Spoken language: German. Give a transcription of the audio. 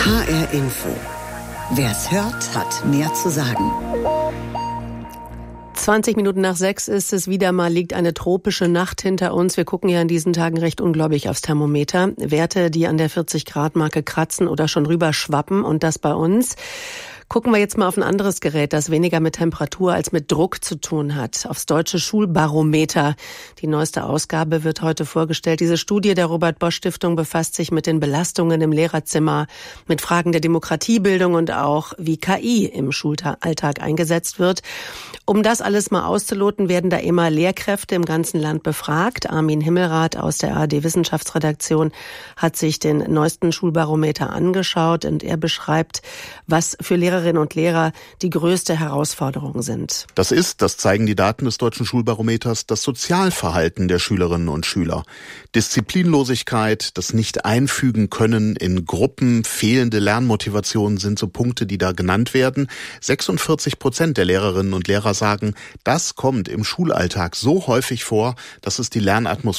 HR Info. Wer's hört, hat mehr zu sagen. 20 Minuten nach 6 ist es wieder mal, liegt eine tropische Nacht hinter uns. Wir gucken ja in diesen Tagen recht ungläubig aufs Thermometer. Werte, die an der 40-Grad-Marke kratzen oder schon rüberschwappen, und das bei uns. Gucken wir jetzt mal auf ein anderes Gerät, das weniger mit Temperatur als mit Druck zu tun hat. Aufs Deutsche Schulbarometer. Die neueste Ausgabe wird heute vorgestellt. Diese Studie der Robert-Bosch-Stiftung befasst sich mit den Belastungen im Lehrerzimmer, mit Fragen der Demokratiebildung und auch, wie KI im Schulalltag eingesetzt wird. Um das alles mal auszuloten, werden da immer Lehrkräfte im ganzen Land befragt. Armin Himmelrath aus der ARD-Wissenschaftsredaktion hat sich den neuesten Schulbarometer angeschaut und er beschreibt, was für Lehrerinnen und Lehrer die größte Herausforderung sind. Das zeigen die Daten des Deutschen Schulbarometers, das Sozialverhalten der Schülerinnen und Schüler. Disziplinlosigkeit, das Nicht-Einfügen können in Gruppen, fehlende Lernmotivation sind so Punkte, die da genannt werden. 46% der Lehrerinnen und Lehrer sagen, das kommt im Schulalltag so häufig vor, dass es die Lernatmosphäre